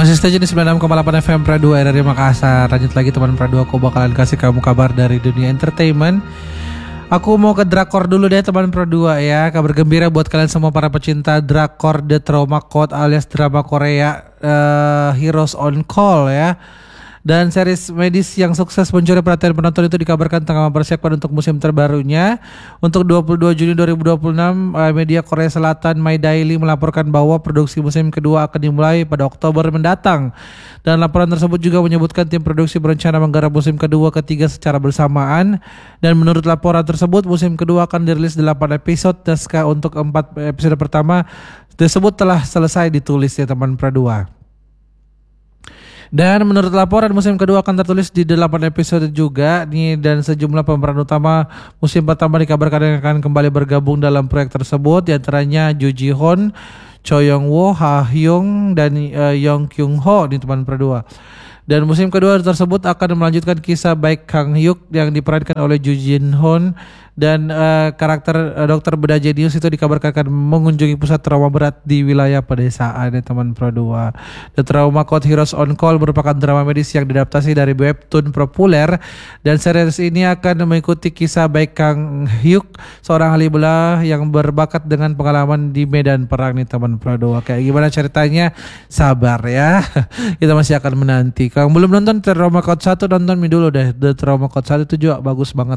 Masih stay di 96,8 FM Pradu RRI Makassar. Lanjut lagi teman Pradu, aku bakalan kasih kamu kabar dari dunia entertainment. Aku mau ke drakor dulu deh teman Pradu ya. Kabar gembira buat kalian semua para pecinta drakor The Trauma Code alias drama Korea Heroes on Call ya. Dan series medis yang sukses mencuri perhatian penonton itu dikabarkan tengah mempersiapkan untuk musim terbarunya. Untuk 22 Juni 2026, media Korea Selatan My Daily melaporkan bahwa produksi musim kedua akan dimulai pada Oktober mendatang. Dan laporan tersebut juga menyebutkan tim produksi berencana menggarap musim kedua ketiga secara bersamaan. Dan menurut laporan tersebut, musim kedua akan dirilis 8 episode. Naskah untuk 4 episode pertama tersebut telah selesai ditulis ya teman Pradua. Dan menurut laporan musim kedua akan tertulis di 8 episode juga nih, dan sejumlah pemeran utama musim pertama dikabarkan akan kembali bergabung dalam proyek tersebut, diantaranya Joo Ji Hoon, Choi Young Woo, Ha Hyung, dan Yong Kyung Ho nih teman Pradua. Dan musim kedua tersebut akan melanjutkan kisah baik Kang Hyuk yang diperankan oleh Joo Jin Hoon, dan karakter dokter bedah jenius itu dikabarkan akan mengunjungi pusat trauma berat di wilayah pedesaan ya teman Pro2. The Trauma Code Heroes on Call merupakan drama medis yang diadaptasi dari webtoon populer, dan series ini akan mengikuti kisah baik Kang Hyuk, seorang ahli bedah yang berbakat dengan pengalaman di medan perang nih teman Pro2. Kayak gimana ceritanya? Sabar ya. Kita masih akan menanti. Kalau belum nonton The Trauma Code 1, nonton dulu deh. The Trauma Code 1 itu juga bagus banget